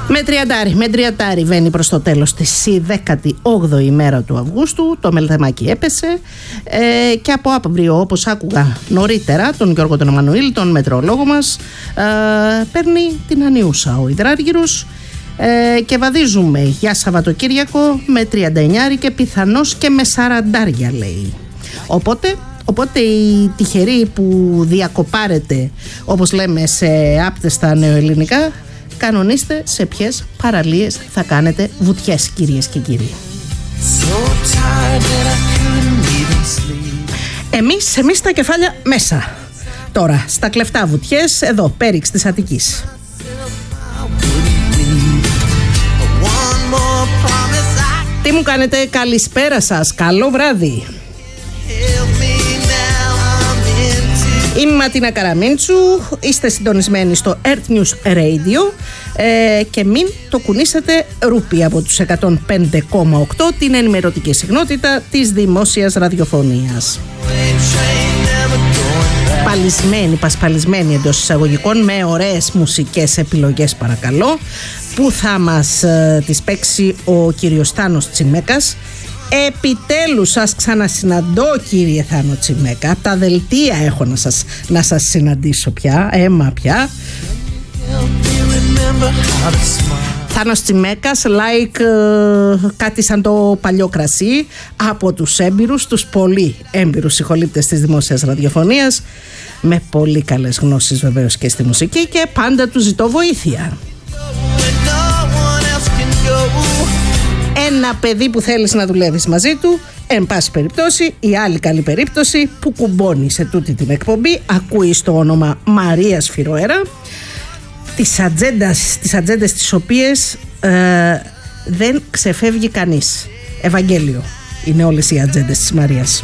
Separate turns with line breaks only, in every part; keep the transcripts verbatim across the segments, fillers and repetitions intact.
Με τριαντάρι, με τριαντάρι βαίνει προς το τέλος της η δέκατη όγδοη ημέρα του Αυγούστου. Το μελτεμάκι έπεσε ε, και από αύριο, όπως άκουγα νωρίτερα τον Γιώργο τον Εμμανουήλ, τον μετεωρολόγο μας, ε, παίρνει την ανιούσα ο υδράργυρος ε, και βαδίζουμε για Σαββατοκύριακο με τριάντα εννιά και πιθανώς και με σαραντάρια, λέει. Οπότε Οπότε οι τυχεροί που διακοπάρετε, όπως λέμε σε άπτεστα νεοελληνικά, κανονίστε σε ποιες παραλίες θα κάνετε βουτιές, κυρίες και κύριοι. Εμείς, εμείς τα κεφάλια μέσα. Τώρα, στα κλεφτά βουτιές, εδώ, πέριξ της Αττικής. Τι μου κάνετε, καλησπέρα σας, καλό βράδυ. Είμαι η Ματίνα Καραμίντσου, είστε συντονισμένοι στο Earth News Radio ε, και μην το κουνήσετε ρούπι από τους εκατόν πέντε κόμμα οκτώ, την ενημερωτική συχνότητα της δημόσιας ραδιοφωνίας. Παλισμένη, πασπαλισμένη εντός εισαγωγικών, με ωραίες μουσικές επιλογές παρακαλώ, που θα μας ε, τις παίξει ο κύριος Θάνος Τσιμέκας. Επιτέλους σας ξανασυναντώ, κύριε Θάνο Τσιμέκα. Από τα δελτία έχω να σας, να σας συναντήσω πια. Έμα πια. Θάνος Τσιμέκας, like ε, κάτι σαν το παλιό κρασί, από τους έμπειρους, τους πολύ έμπειρους συγχολήπτες της δημόσιας ραδιοφωνίας, με πολύ καλές γνώσεις βεβαίως και στη μουσική, και πάντα του ζητώ βοήθεια. Ένα παιδί που θέλεις να δουλεύεις μαζί του, εν πάση περιπτώσει, η άλλη καλή περίπτωση που κουμπώνει σε τούτη την εκπομπή, ακούει στο όνομα Μαρία Σφυροέρα, τις ατζέντας, τις ατζέντες τις οποίες ε, δεν ξεφεύγει κανείς. Ευαγγέλιο είναι όλες οι ατζέντες της Μαρίας.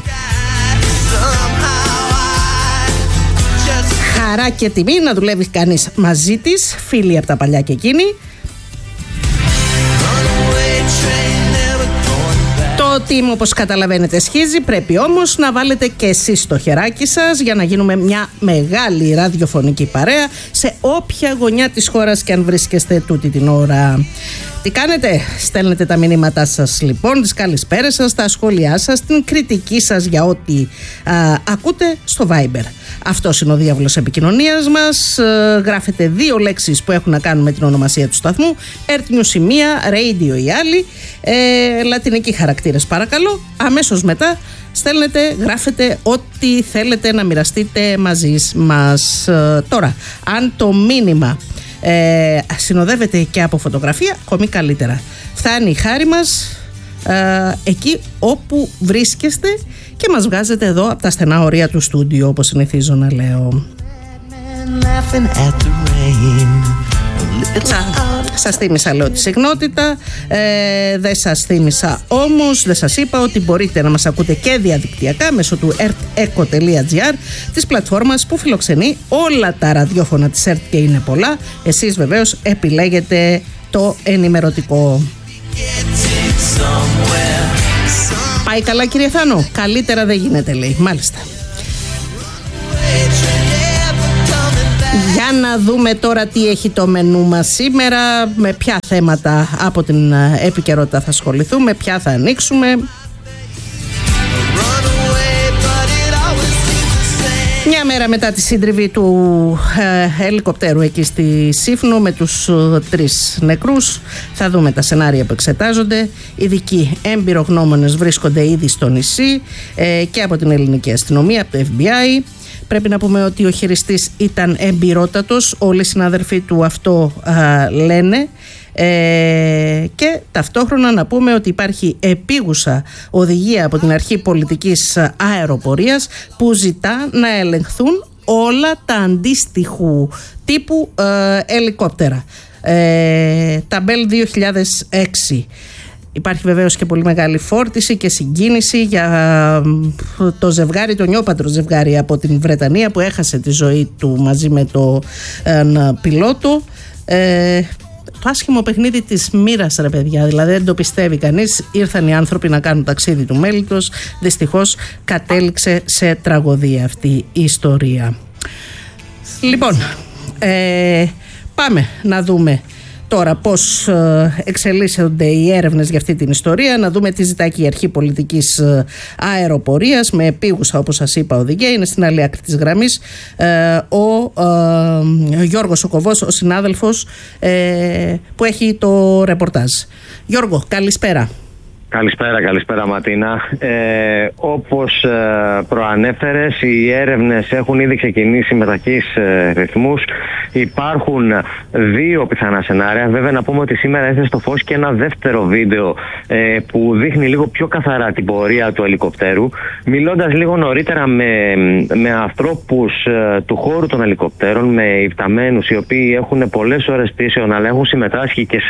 Χαρά και τιμή να δουλεύει κανείς μαζί της, φίλοι από τα παλιά και εκείνη. Το team, όπως καταλαβαίνετε, σχίζει. Πρέπει όμως να βάλετε και εσείς το χεράκι σας για να γίνουμε μια μεγάλη ραδιοφωνική παρέα σε όποια γωνιά της χώρας και αν βρίσκεστε τούτη την ώρα. Τι κάνετε? Στέλνετε τα μηνύματά σας λοιπόν, τις καλησπέρες σας, τα σχόλιά σας, την κριτική σας για ό,τι α, ακούτε στο Viber. Αυτός είναι ο διάβολος επικοινωνίας μας. Ε, γράφετε δύο λέξεις που έχουν να κάνουν με την ονομασία του σταθμού. Earth News η μία, Radio η άλλη. Ε, λατινικοί χαρακτήρες παρακαλώ. Αμέσως μετά στέλνετε, γράφετε ό,τι θέλετε να μοιραστείτε μαζί μας. Ε, τώρα, αν το μήνυμα ε, συνοδεύεται και από φωτογραφία, ακόμη καλύτερα. Φτάνει η χάρη μας ε, εκεί όπου βρίσκεστε και μας βγάζετε εδώ από τα στενά ωρία του στούντιο, όπως συνηθίζω να λέω. Σας θύμισα, λέω, τη συχνότητα, ε, δεν σας θύμισα όμως, δεν σας είπα ότι μπορείτε να μας ακούτε και διαδικτυακά μέσω του earth echo τελεία gr, της πλατφόρμας που φιλοξενεί όλα τα ραδιόφωνα της Earth, και είναι πολλά. Εσείς βεβαίως επιλέγετε το ενημερωτικό. Πάει καλά, κύριε Θάνο? Καλύτερα δεν γίνεται, λέει. Μάλιστα. Για να δούμε τώρα τι έχει το μενού μας σήμερα, με ποια θέματα από την επικαιρότητα θα ασχοληθούμε, ποια θα ανοίξουμε. Μια μέρα μετά τη σύντριβη του ε, ελικοπτέρου εκεί στη Σύφνο με τους ε, τρεις νεκρούς, θα δούμε τα σενάρια που εξετάζονται. Ειδικοί εμπειρογνώμονες βρίσκονται ήδη στο νησί ε, και από την ελληνική αστυνομία, από το εφ μπι άι. Πρέπει να πούμε ότι ο χειριστής ήταν εμπειρότατος, όλοι οι συνάδελφοί του αυτό α, λένε. Ε, και ταυτόχρονα να πούμε ότι υπάρχει επίγουσα οδηγία από την Αρχή Πολιτικής Αεροπορίας που ζητά να ελεγχθούν όλα τα αντίστοιχου τύπου ε, ελικόπτερα. Ε, τα Bell δύο χιλιάδες έξι. Υπάρχει βεβαίως και πολύ μεγάλη φόρτιση και συγκίνηση για το ζευγάρι, το νιόπαντρο ζευγάρι από την Βρετανία που έχασε τη ζωή του μαζί με το ε, πιλότο. Ε, το άσχημο παιχνίδι της μοίρας, ρε παιδιά, δηλαδή δεν το πιστεύει κανείς. Ήρθαν οι άνθρωποι να κάνουν ταξίδι του μέλιτος, δυστυχώς κατέληξε σε τραγωδία αυτή η ιστορία. Λοιπόν, ε, πάμε να δούμε τώρα πώς εξελίσσονται οι έρευνες για αυτή την ιστορία, να δούμε τι ζητάει και η Αρχή Πολιτικής Αεροπορίας με επίγουσα, όπως σας είπα, οδηγία. Είναι στην άλλη άκρη της γραμμής ο Γιώργος Σοκοβός, ο συνάδελφος που έχει το ρεπορτάζ. Γιώργο, καλησπέρα.
Καλησπέρα, καλησπέρα Ματίνα. Ε, όπως ε, προανέφερες, οι έρευνες έχουν ήδη ξεκινήσει με ταχύς ε, ρυθμούς. Υπάρχουν δύο πιθανά σενάρια. Βέβαια να πούμε ότι σήμερα έθεσε στο φως και ένα δεύτερο βίντεο ε, που δείχνει λίγο πιο καθαρά την πορεία του ελικοπτέρου. Μιλώντας λίγο νωρίτερα με, με ανθρώπους ε, του χώρου των ελικοπτέρων, με υπταμένους οι οποίοι έχουν πολλές ώρες πτήσεων αλλά έχουν συμμετάσχει και σε,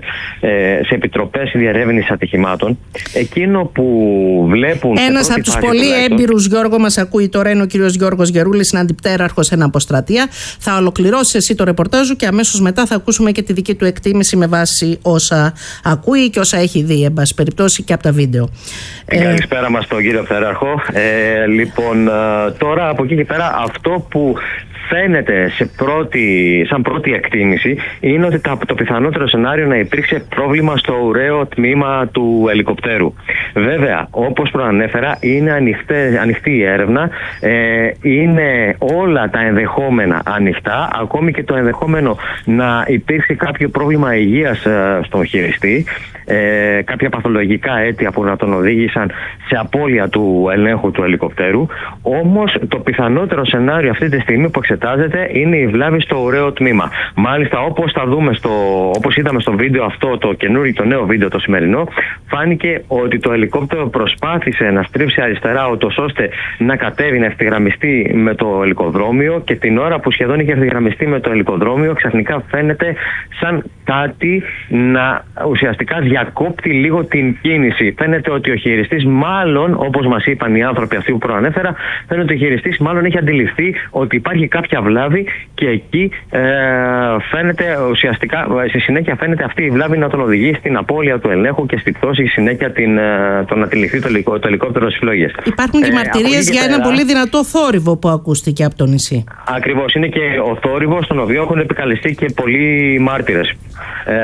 ε, σε επιτροπές διερεύνησης ατυχημάτων. Εκείνο που βλέπουν.
Ένας από τους πολύ έμπειρους, Γιώργο, μας ακούει τώρα, είναι ο κύριος Γιώργος Γερούλης, είναι αντιπτέραρχος ένα αποστρατεία. Θα ολοκληρώσεις εσύ το ρεπορτάζ σου και αμέσως μετά θα ακούσουμε και τη δική του εκτίμηση με βάση όσα ακούει και όσα έχει δει, εν πάση περιπτώσει, και από τα βίντεο.
Καλησπέρα μας στον κύριο Πτέραρχο. Ε, λοιπόν, τώρα από εκεί και πέρα, αυτό που φαίνεται σε πρώτη, σαν πρώτη εκτίμηση είναι ότι το πιθανότερο σενάριο να υπήρξε πρόβλημα στο ουραίο τμήμα του ελικοπτέρου. Βέβαια, όπως προανέφερα, είναι ανοιχτέ, ανοιχτή η έρευνα, ε, είναι όλα τα ενδεχόμενα ανοιχτά, ακόμη και το ενδεχόμενο να υπήρξε κάποιο πρόβλημα υγείας ε, στον χειριστή, ε, κάποια παθολογικά αίτια που να τον οδήγησαν σε απώλεια του ελέγχου του ελικοπτέρου. Όμως το πιθανότερο σενάριο αυτή τη στιγμή που εξετάζεται είναι η βλάβη στο ουραίο τμήμα. Μάλιστα, όπως θα δούμε στο, όπως είδαμε στο βίντεο αυτό, το καινούριο, το νέο βίντεο το σημερινό, φάνηκε ότι το ελικόπτερο προσπάθησε να στρίψει αριστερά, ούτως ώστε να κατέβει, να ευθυγραμμιστεί με το ελικοδρόμιο, και την ώρα που σχεδόν είχε ευθυγραμμιστεί με το ελικοδρόμιο, ξαφνικά φαίνεται σαν κάτι να ουσιαστικά διακόπτει λίγο την κίνηση. Φαίνεται ότι ο χειριστής, μάλλον, όπως μας είπαν οι άνθρωποι αυτοί που προανέφερα, φαίνεται ότι ο χειριστής μάλλον έχει αντιληφθεί ότι υπάρχει κάποια βλάβη και εκεί ε, φαίνεται ουσιαστικά, στη συνέχεια φαίνεται αυτή η βλάβη να τον οδηγεί στην απώλεια του ελέγχου και στη πτώση, συνέχεια την, το να τυλιχθεί το, ελικο, το ελικόπτερο στις φλόγες.
Υπάρχουν και ε, μαρτυρίες για πέρα, ένα πολύ δυνατό θόρυβο που ακούστηκε από το νησί. Ακριβώς,
είναι και ο θόρυβος, τον οποίο έχουν επικαλεστεί και πολλοί μάρτυρες, ε,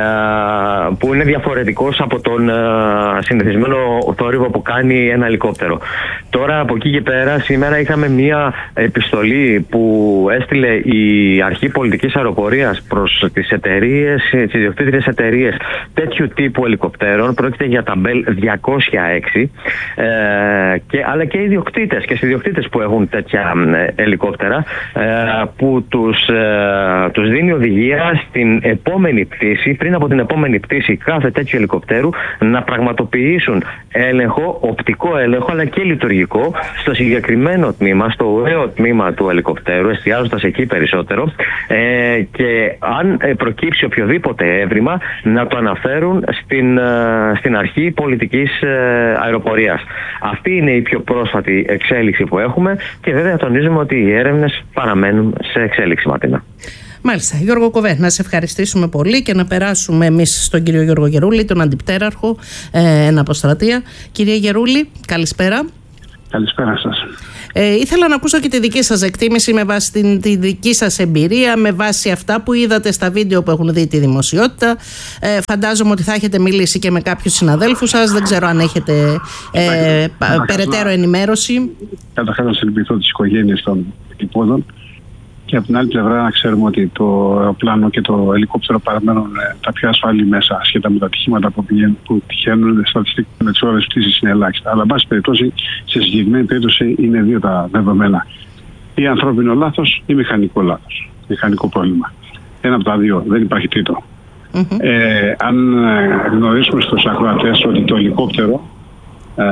που είναι διαφορετικός από τον ε, συνηθισμένο θόρυβο που κάνει ένα ελικόπτερο. Τώρα από εκεί και πέρα, σήμερα είχαμε μία επιστολή που έστειλε η Αρχή Πολιτικής Αεροπορίας προς τις εταιρείες, τις ιδιοκτήτριες εταιρείες τέτοιου τύπου ελικοπτέρων. Πρόκειται για τα Bell διακόσια έξι, ε, και, αλλά και ιδιοκτήτες και ιδιοκτήτες που έχουν τέτοια ε, ελικόπτερα, ε, που τους, ε, τους δίνει οδηγία στην επόμενη πτήση, πριν από την επόμενη πτήση κάθε τέτοιου ελικοπτέρου, να πραγματοποιήσουν έλεγχο, οπτικό έλεγχο αλλά και λειτουργικό στο συγκεκριμένο τμήμα, στο ουραίο τμήμα του ελικοπτέρου, εστιάζοντας εκεί περισσότερο, ε, και αν ε, προκύψει οποιοδήποτε έβριμα να το αναφέρουν στην, ε, στην Αρχή Πολιτικής ε, Αεροπορίας. Αυτή είναι η πιο πρόσφατη εξέλιξη που έχουμε και βέβαια τονίζουμε ότι οι έρευνες παραμένουν σε εξέλιξη, Ματίνα.
Μάλιστα. Γιώργο Κοβέ, να σε ευχαριστήσουμε πολύ και να περάσουμε εμείς στον κύριο Γιώργο Γερούλη, τον αντιπτέραρχο, ε, ένα αποστρατεία. Κύριε Γερούλη, καλησπέρα.
Καλησπέρα σας.
Ε, ήθελα να ακούσω και τη δική σας εκτίμηση με βάση την, τη δική σας εμπειρία, με βάση αυτά που είδατε στα βίντεο που έχουν δει τη δημοσιότητα. Ε, φαντάζομαι ότι θα έχετε μιλήσει και με κάποιους συναδέλφους σας. Δεν ξέρω αν έχετε ε, πα, περαιτέρω ενημέρωση.
Καταρχάς να συλληπιθώ τις οικογένειες των υπόδων. Και από την άλλη πλευρά να ξέρουμε ότι το αεροπλάνο και το ελικόπτερο παραμένουν τα πιο ασφαλή μέσα σχετικά με τα ατυχήματα που, που τυχαίνουν. Στατιστικά με τις ώρες πτήσης είναι ελάχιστα. Αλλά, εν πάση περιπτώσει, σε συγκεκριμένη περίπτωση είναι δύο τα δεδομένα. Ή ανθρώπινο λάθος ή μηχανικό λάθος. Μηχανικό πρόβλημα. Ένα από τα δύο. Δεν υπάρχει τρίτο. Mm-hmm. Ε, αν γνωρίσουμε στους ακροατές ότι το ελικόπτερο ε,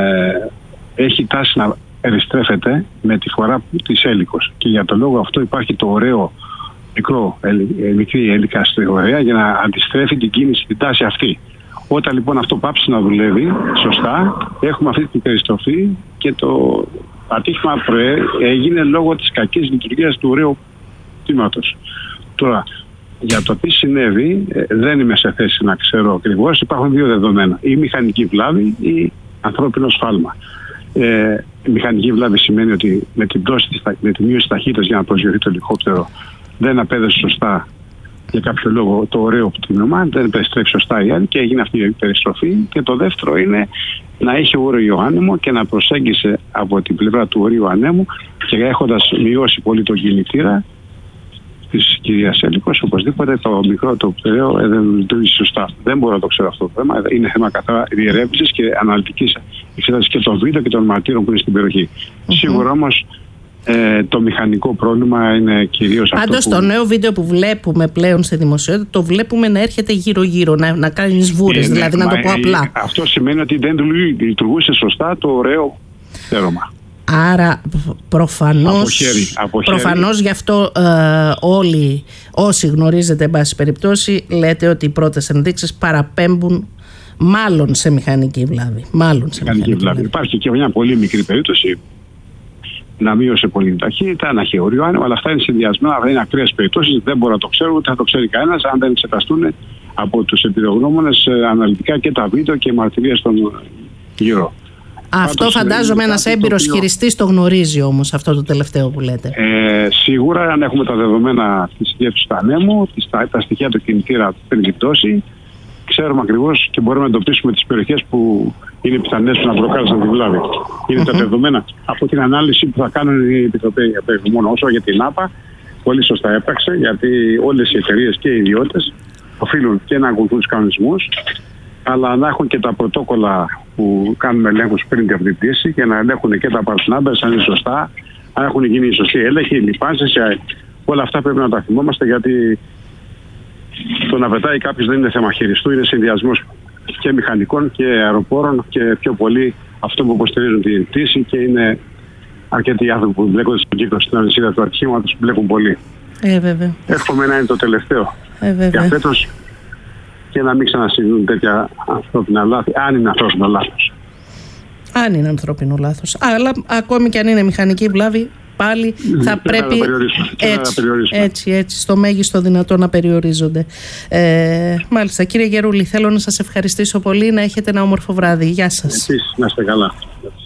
έχει τάση να περιστρέφεται με τη φορά της έλικος. Και για τον λόγο αυτό υπάρχει το ωραίο μικρό, μικρή έλικα στη ωραία για να αντιστρέφει την κίνηση, την τάση αυτή. Όταν λοιπόν αυτό πάψει να δουλεύει σωστά, έχουμε αυτή την περιστροφή και το ατύχημα έγινε λόγω της κακής λειτουργίας του ωραίου τμήματος. Τώρα, για το τι συνέβη, δεν είμαι σε θέση να ξέρω ακριβώς. Υπάρχουν δύο δεδομένα. Ή μηχανική βλάβη ή ανθρώπινο σφάλμα. Ε, η μηχανική βλάβη σημαίνει ότι με την, πτώση, με τη μείωση ταχύτητας για να προσγειωθεί το ελικόπτερο δεν απέδωσε σωστά για κάποιο λόγο το ωραίο τμήμα, δεν περιστρέφει σωστά η άλλη και έγινε αυτή η περιστροφή. Και το δεύτερο είναι να είχε όριο άνεμο και να προσέγγισε από την πλευρά του ορίου ανέμου και έχοντας μειώσει πολύ τον κινητήρα της κυρίας Έλικος, οπωσδήποτε το μικρό το πτερέο ε, δεν λειτουργήσει σωστά. Δεν μπορώ να το ξέρω αυτό το θέμα. Είναι θέμα καθαρά διερεύνησης και αναλυτικής εξέτασης και των βίντεο και των μαρτύρων που είναι στην περιοχή. Mm-hmm. Σίγουρα όμως ε, το μηχανικό πρόβλημα είναι κυρίως αυτό.
Πάντως, που... το νέο βίντεο που βλέπουμε πλέον στη δημοσιότητα, το βλέπουμε να έρχεται γύρω-γύρω, να, να κάνει σβούρες, ε, δηλαδή, ναι, να το πω απλά. Ε,
αυτό σημαίνει ότι δεν λειτουργούσε σωστά το ωραίο πτέρωμα.
Άρα προφανώς,
από χέρι, από χέρι.
προφανώς γι' αυτό ε, όλοι όσοι γνωρίζετε εν πάση περιπτώσει λέτε ότι οι πρώτες ενδείξεις παραπέμπουν μάλλον σε μηχανική βλάβη. Μάλλον σε μηχανική βλάβη. βλάβη.
Υπάρχει και μια πολύ μικρή περίπτωση να μείωσε πολύ την ταχύτητα, να έχει όριο άνεμο, αλλά αυτά είναι συνδυασμένα, αυτά είναι ακραίες περιπτώσεις, δεν μπορώ να το ξέρω, ούτε θα το ξέρει κανένας αν δεν εξεταστούν από τους εμπειρογνώμονες αναλυτικά και τα βίντεο και οι μαρτυρίες των γύρω.
Αυτό πάντως, φαντάζομαι ένας έμπειρος οποίο... χειριστής το γνωρίζει όμως αυτό το τελευταίο που λέτε.
Ε, σίγουρα αν έχουμε τα δεδομένα της γεύσης του ανέμου, τα, τα στοιχεία του κινητήρα πριν την πτώση, ξέρουμε ακριβώς και μπορούμε να εντοπίσουμε τις περιοχές που είναι πιθανές που να προκάλεσαν τη βλάβη. Είναι mm-hmm. τα δεδομένα από την ανάλυση που θα κάνουν οι επιτροπές για περιβάλλον. Όσο για την ΑΠΑ, πολύ σωστά έπραξε, γιατί όλες οι εταιρείες και οι ιδιώτες οφείλουν και να ακολουθούν τους κανονισμούς, αλλά να έχουν και τα πρωτόκολλα που κάνουν ελέγχους πριν την αυτή πτήση και να ελέγχουν και τα part numbers αν είναι σωστά, αν έχουν γίνει οι σωστοί έλεγχοι, οι λιπάνσεις, όλα αυτά πρέπει να τα θυμόμαστε, γιατί το να πετάει κάποιος δεν είναι θέμα χειριστού, είναι συνδυασμός και μηχανικών και αεροπόρων και πιο πολύ αυτό που υποστηρίζουν την πτήση, και είναι αρκετοί άνθρωποι που μπλέκονται στον κύκλο στην αλυσίδα του ατυχήματος, μπλέκουν πολύ.
Ε, βέβαια.
Εύχομαι να είναι το τελευταίο
ε,
για φέτος και να μην ξανασυμβούν τέτοια ανθρώπινα λάθη, αν είναι ανθρώπινο λάθος.
Αν είναι ανθρώπινο λάθος. Αλλά ακόμη και αν είναι μηχανική βλάβη, πάλι θα
και
πρέπει έτσι,
να
έτσι, έτσι, στο μέγιστο δυνατό να περιορίζονται. Ε, μάλιστα, κύριε Γερούλη, θέλω να σας ευχαριστήσω πολύ, να έχετε ένα όμορφο βράδυ. Γεια σας.
Εσείς, να είστε καλά.